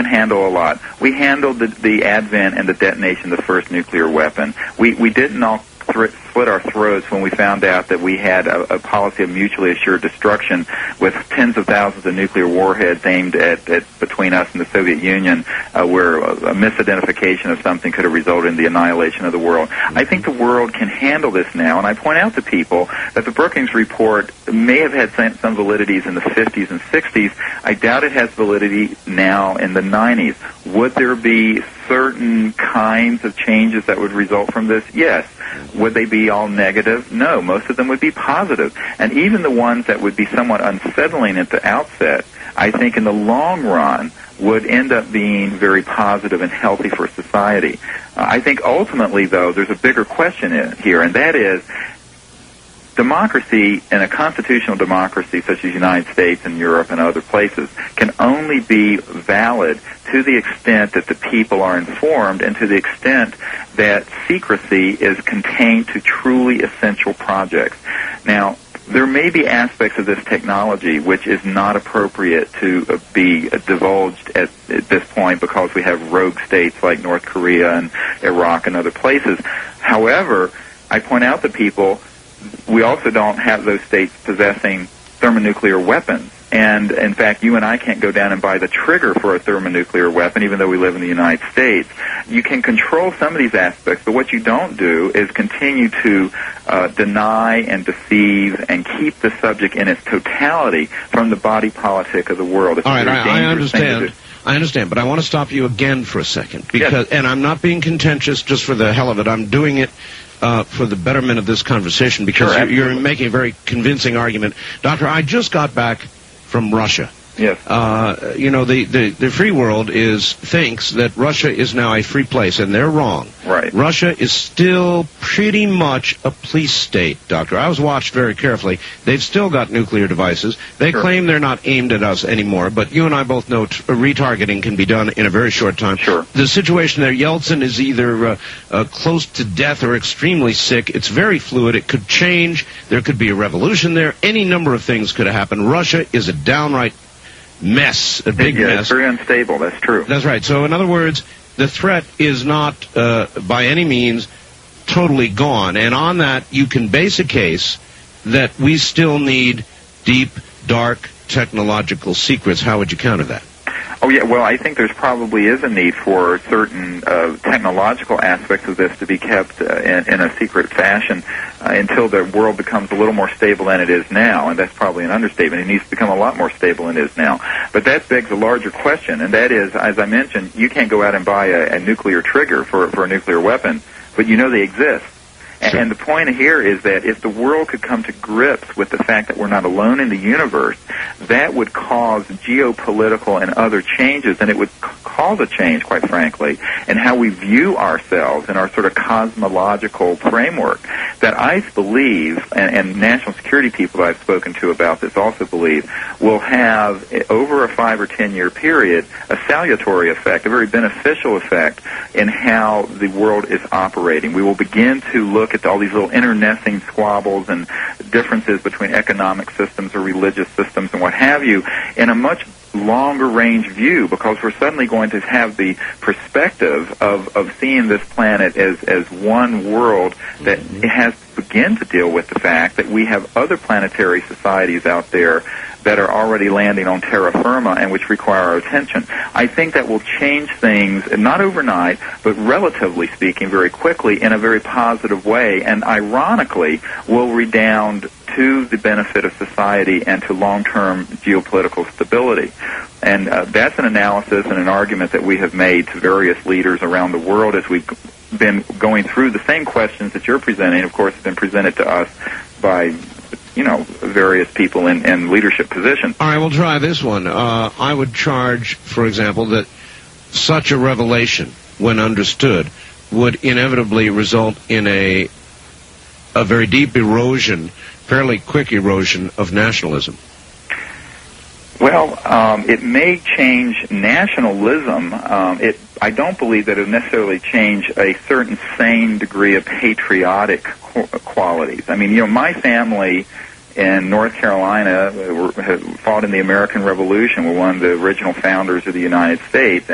can handle a lot. We handled the advent and the detonation of the first nuclear weapon. We didn't all slit our throats when we found out that we had a policy of mutually assured destruction with tens of thousands of nuclear warheads aimed at between us and the Soviet Union, where a misidentification of something could have resulted in the annihilation of the world. I think the world can handle this now, and I point out to people that the Brookings Report may have had some validities in the 50s and 60s. I doubt it has validity now in the 90s. Would there be certain kinds of changes that would result from this? Yes. Would they be all negative? No. Most of them would be positive. And even the ones that would be somewhat unsettling at the outset, I think in the long run would end up being very positive and healthy for society. I think ultimately, though, there's a bigger question here, and that is democracy, and a constitutional democracy such as the United States and Europe and other places, can only be valid to the extent that the people are informed and to the extent that secrecy is contained to truly essential projects. Now, there may be aspects of this technology which is not appropriate to be divulged at this point because we have rogue states like North Korea and Iraq and other places. However, I point out to people, we also don't have those states possessing thermonuclear weapons. And, in fact, you and I can't go down and buy the trigger for a thermonuclear weapon, even though we live in the United States. You can control some of these aspects, but what you don't do is continue to deny and deceive and keep the subject in its totality from the body politic of the world. It's all right, I understand. I understand, but I want to stop you again for a second, because, and I'm not being contentious just for the hell of it. I'm doing it for the betterment of this conversation, because sure, you're making a very convincing argument. Doctor, I just got back from Russia. Yes. You know, the free world thinks that Russia is now a free place, and they're wrong. Right. Russia is still pretty much a police state, Doctor. I was watched very carefully. They've still got nuclear devices. They sure. claim they're not aimed at us anymore, but you and I both know retargeting can be done in a very short time. Sure. The situation there, Yeltsin is either close to death or extremely sick. It's very fluid. It could change. There could be a revolution there. Any number of things could have happened. Russia is a downright mess, a big mess. It's very unstable, that's true. That's right. So, in other words, the threat is not, by any means, totally gone. And on that, you can base a case that we still need deep, dark, technological secrets. How would you counter that? Oh, yeah, well, I think there's probably is a need for certain technological aspects of this to be kept in a secret fashion until the world becomes a little more stable than it is now, and that's probably an understatement. It needs to become a lot more stable than it is now. But that begs a larger question, and that is, as I mentioned, you can't go out and buy a nuclear trigger for a nuclear weapon, but you know they exist. Sure. And the point here is that if the world could come to grips with the fact that we're not alone in the universe, that would cause geopolitical and other changes, and it would cause a change, quite frankly, in how we view ourselves in our sort of cosmological framework that I believe, and national security people that I've spoken to about this also believe, will have, over a 5 or 10 year period, a salutary effect, a very beneficial effect in how the world is operating. We will begin to look at all these little internecine squabbles and differences between economic systems or religious systems and what have you in a much longer range view, because we're suddenly going to have the perspective of seeing this planet as one world that has to begin to deal with the fact that we have other planetary societies out there that are already landing on terra firma and which require our attention. I think that will change things, not overnight, but relatively speaking, very quickly in a very positive way, and ironically will redound to the benefit of society and to long-term geopolitical stability. And that's an analysis and an argument that we have made to various leaders around the world as we've been going through the same questions that you're presenting. Of course, have been presented to us by various people in leadership positions. All right, we'll try this one. I would charge, for example, that such a revelation, when understood, would inevitably result in a very deep erosion, fairly quick erosion of nationalism. Well, it may change nationalism. I don't believe that it would necessarily change a certain sane degree of patriotic qualities. I mean, my family in North Carolina fought in the American Revolution. We're one of the original founders of the United States.